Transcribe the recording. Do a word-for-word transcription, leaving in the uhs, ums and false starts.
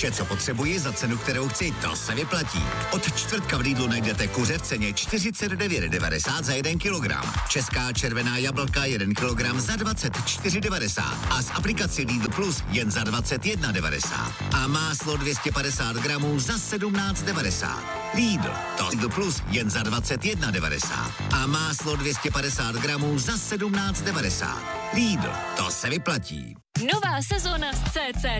Vše, co potřebuji za cenu, kterou chci, to se vyplatí. Od čtvrtka v Lidlu najdete kuře v ceně čtyřicet devět devadesát za jeden kilogram. Česká červená jablka jeden kilogram za dvacet čtyři devadesát a z aplikaci Lidl Plus jen za dvacet jedna devadesát. A máslo dvě stě padesát gramů za sedmnáct devadesát. Lidl, to Lidl Plus jen za dvacet jedna devadesát. A máslo dvě stě padesát gramů za sedmnáct devadesát. Lidl, to se vyplatí. Nová sezóna z C C